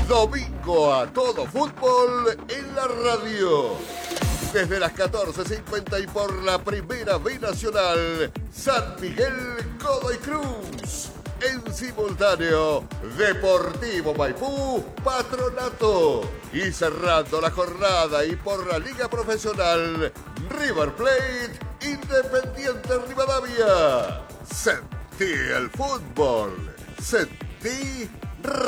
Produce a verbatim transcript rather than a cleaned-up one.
Domingo a todo fútbol en la radio. Desde las catorce cincuenta y por la Primera B Nacional, San Miguel, Godoy Cruz. En simultáneo, Deportivo Maipú, Patronato. Y cerrando la jornada y por la Liga Profesional, River Plate, Independiente Rivadavia. Sentí el fútbol. Sentí